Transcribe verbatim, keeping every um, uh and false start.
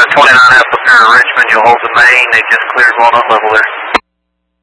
twenty-nine up up near Richmond, you'll hold the main, they just cleared one up level there.